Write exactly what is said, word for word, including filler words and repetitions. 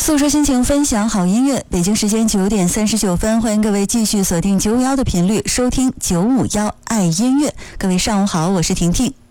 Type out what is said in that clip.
诉说心情，分享好音乐。北京时间九点三十九分，欢迎各位继续锁定九五幺的频率，收听九五幺爱音乐。各位上午好，我是婷婷。